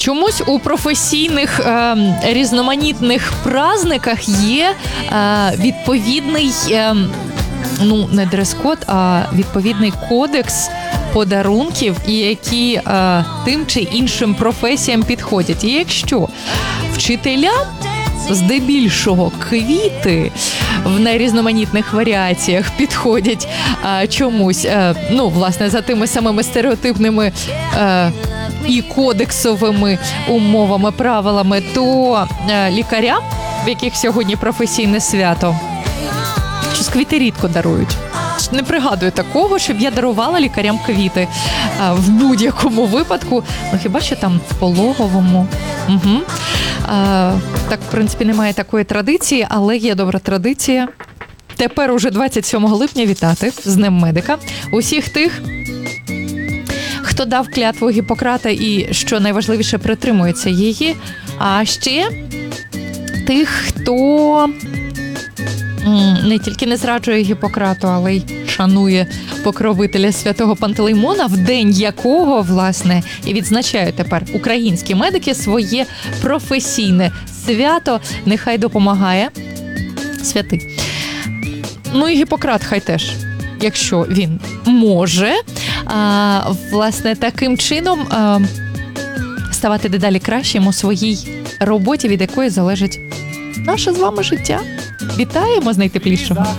Чомусь у професійних різноманітних праздниках є відповідний, не дрес-код, а відповідний кодекс подарунків, і які тим чи іншим професіям підходять. І якщо вчителям здебільшого квіти в найрізноманітних варіаціях підходять чомусь, власне, за тими самими стереотипними і кодексовими умовами, правилами, то лікарям, в яких сьогодні професійне свято, щось квіти рідко дарують. Не пригадую такого, щоб я дарувала лікарям квіти в будь-якому випадку. Хіба що там в пологовому. Угу. Так, в принципі, немає такої традиції, але є добра традиція. Тепер уже 27 липня вітати з Днем медика усіх тих, хто дав клятву Гіппократа і, що найважливіше, притримується її. А ще тих, хто не тільки не зраджує Гіппократу, але й шанує покровителя святого Пантелеймона, в день якого, власне, і відзначають тепер українські медики своє професійне свято. Нехай допомагає святий. І Гіппократ хай теж, якщо він може, власне, таким чином ставати дедалі кращим у своїй роботі, від якої залежить наше з вами життя. Вітаємо з найтеплішого.